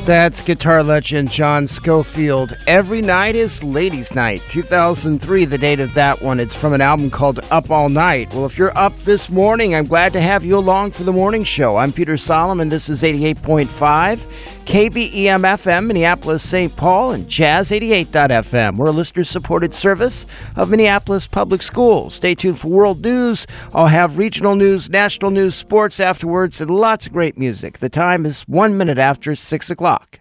That's guitar legend John Scofield. Every Night is Ladies' Night. 2003, the date of that one. It's from an album called Up All Night. Well, if you're up this morning, I'm glad to have you along for the morning show. I'm Peter Solomon. This is 88.5. KBEM-FM, Minneapolis, St. Paul, and Jazz 88.FM. We're a listener-supported service of Minneapolis Public Schools. Stay tuned for world news. I'll have regional news, national news, sports afterwards, and lots of great music. The time is 1 minute after 6 o'clock.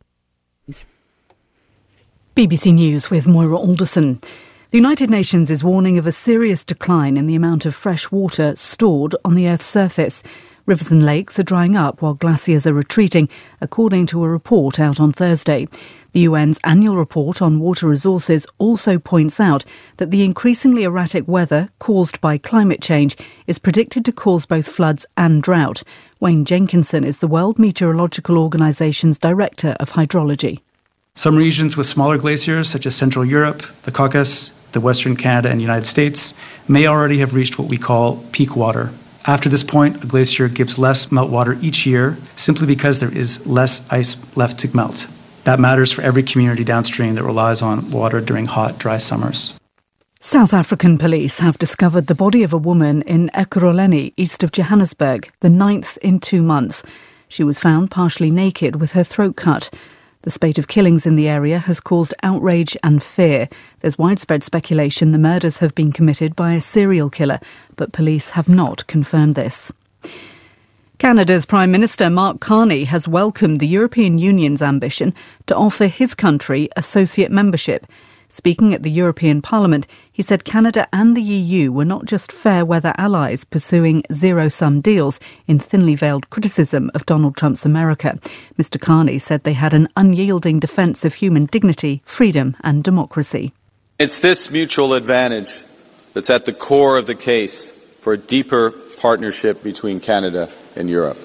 BBC News with Moira Alderson. The United Nations is warning of a serious decline in the amount of fresh water stored on the Earth's surface. Rivers and lakes are drying up while glaciers are retreating, according to a report out on Thursday. The UN's annual report on water resources also points out that the increasingly erratic weather caused by climate change is predicted to cause both floods and drought. Wayne Jenkinson is the World Meteorological Organization's Director of Hydrology. Some regions with smaller glaciers, such as Central Europe, the Caucasus, the Western Canada and United States, may already have reached what we call peak water. After this point, a glacier gives less meltwater each year simply because there is less ice left to melt. That matters for every community downstream that relies on water during hot, dry summers. South African police have discovered the body of a woman in Ekurhuleni, east of Johannesburg, the 9th in 2 months. She was found partially naked with her throat cut. The spate of killings in the area has caused outrage and fear. There's widespread speculation the murders have been committed by a serial killer, but police have not confirmed this. Canada's Prime Minister Mark Carney has welcomed the European Union's ambition to offer his country associate membership. Speaking at the European Parliament, he said Canada and the EU were not just fair-weather allies pursuing zero-sum deals in thinly veiled criticism of Donald Trump's America. Mr. Carney said they had an unyielding defence of human dignity, freedom and democracy. It's this mutual advantage that's at the core of the case for a deeper partnership between Canada and Europe.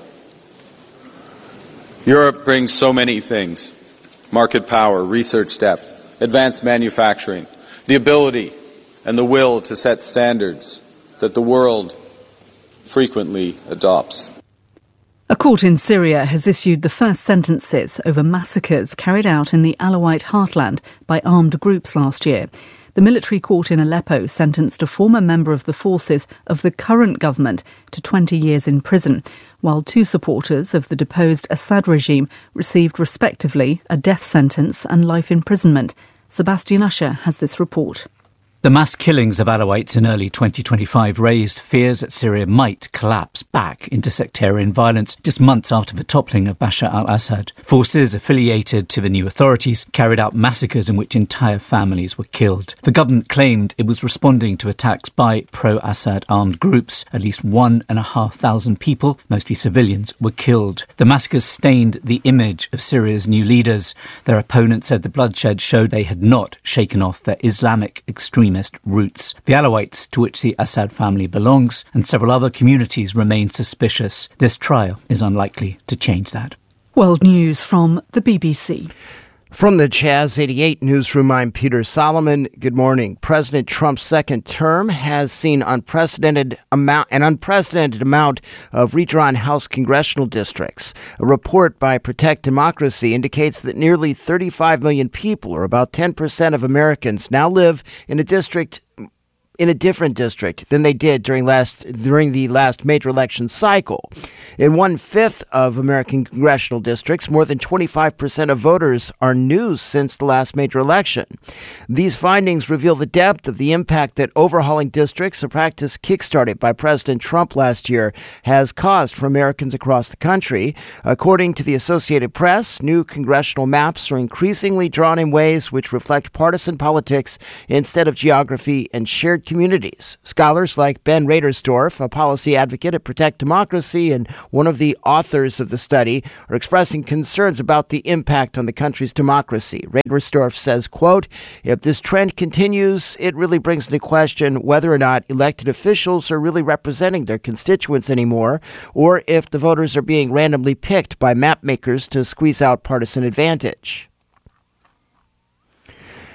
Europe brings so many things: market power, research depth, advanced manufacturing, the ability and the will to set standards that the world frequently adopts. A court in Syria has issued the first sentences over massacres carried out in the Alawite heartland by armed groups last year. The military court in Aleppo sentenced a former member of the forces of the current government to 20 years in prison, while 2 supporters of the deposed Assad regime received respectively a death sentence and life imprisonment. Sebastian Usher has this report. The mass killings of Alawites in early 2025 raised fears that Syria might collapse back into sectarian violence just months after the toppling of Bashar al-Assad. Forces affiliated to the new authorities carried out massacres in which entire families were killed. The government claimed it was responding to attacks by pro-Assad armed groups. At least 1,500 people, mostly civilians, were killed. The massacres stained the image of Syria's new leaders. Their opponents said the bloodshed showed they had not shaken off their Islamic extremist roots. The Alawites, to which the Assad family belongs, and several other communities remain suspicious. This trial is unlikely to change that. World News from the BBC. From the Jazz 88 newsroom, I'm Peter Solomon. Good morning. President Trump's second term has seen an unprecedented amount of redrawn House congressional districts. A report by Protect Democracy indicates that nearly 35 million people, or about 10% of Americans, now live in a different district than they did during the last major election cycle. In 1/5 of American congressional districts, more than 25% of voters are new since the last major election. These findings reveal the depth of the impact that overhauling districts, a practice kickstarted by President Trump last year, has caused for Americans across the country. According to the Associated Press, new congressional maps are increasingly drawn in ways which reflect partisan politics instead of geography and shared communities. Scholars like Ben Radersdorf, a policy advocate at Protect Democracy and one of the authors of the study, are expressing concerns about the impact on the country's democracy. Radersdorf says, quote, "If this trend continues, it really brings into question whether or not elected officials are really representing their constituents anymore, or if the voters are being randomly picked by map makers to squeeze out partisan advantage."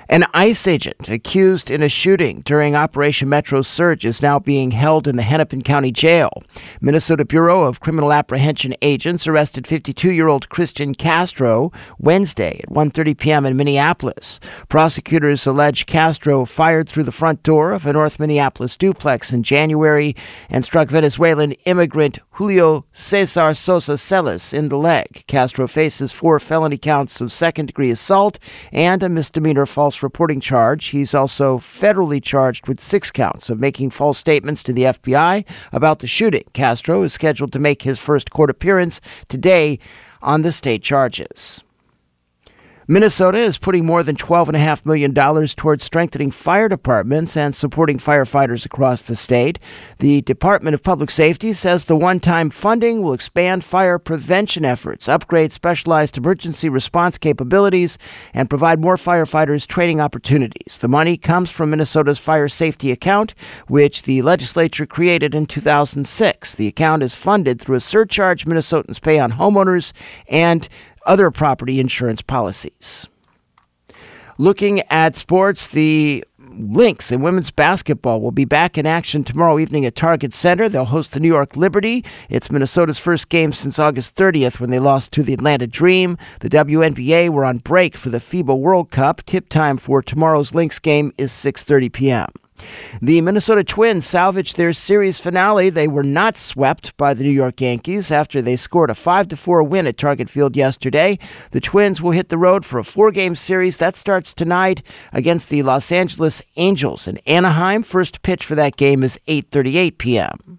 An ICE agent accused in a shooting during Operation Metro Surge is now being held in the Hennepin County Jail. Minnesota Bureau of Criminal Apprehension agents arrested 52-year-old Christian Castro Wednesday at 1:30 p.m. in Minneapolis. Prosecutors allege Castro fired through the front door of a North Minneapolis duplex in January and struck Venezuelan immigrant Julio Cesar Sosa Celis in the leg. Castro faces 4 felony counts of second-degree assault and a misdemeanor false reporting charge. He's also federally charged with 6 counts of making false statements to the FBI about the shooting. Castro is scheduled to make his first court appearance today on the state charges. Minnesota is putting more than $12.5 million towards strengthening fire departments and supporting firefighters across the state. The Department of Public Safety says the one-time funding will expand fire prevention efforts, upgrade specialized emergency response capabilities, and provide more firefighters training opportunities. The money comes from Minnesota's fire safety account, which the legislature created in 2006. The account is funded through a surcharge Minnesotans pay on homeowners and other property insurance policies. Looking at sports, the Lynx in women's basketball will be back in action tomorrow evening at Target Center. They'll host the New York Liberty. It's Minnesota's first game since August 30th when they lost to the Atlanta Dream. The WNBA were on break for the FIBA World Cup. Tip time for tomorrow's Lynx game is 6:30 p.m. The Minnesota Twins salvaged their series finale. They were not swept by the New York Yankees after they scored a 5-4 win at Target Field yesterday. The Twins will hit the road for a 4-game series. That starts tonight against the Los Angeles Angels in Anaheim. First pitch for that game is 8:38 p.m.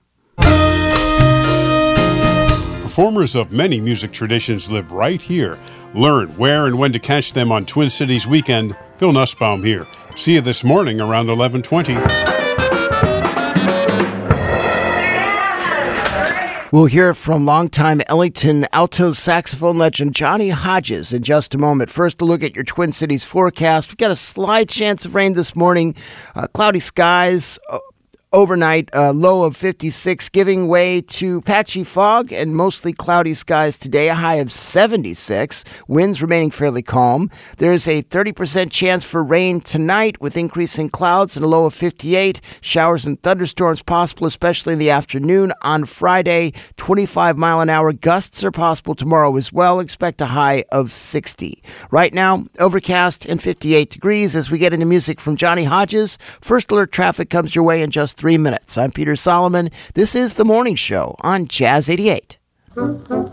Performers of many music traditions live right here. Learn where and when to catch them on Twin Cities Weekend. Phil Nussbaum here. See you this morning around 11:20. We'll hear from longtime Ellington alto saxophone legend Johnny Hodges in just a moment. First, a look at your Twin Cities forecast. We've got a slight chance of rain this morning. Cloudy skies. Overnight, low of 56, giving way to patchy fog and mostly cloudy skies today, a high of 76. Winds remaining fairly calm. There's a 30% chance for rain tonight with increasing clouds and a low of 58. Showers and thunderstorms possible, especially in the afternoon on Friday. 25-mile-an-hour gusts are possible tomorrow as well. Expect a high of 60. Right now, overcast and 58 degrees. As we get into music from Johnny Hodges, First Alert traffic comes your way in just 3 minutes. I'm Peter Solomon. This is The Morning Show on Jazz 88.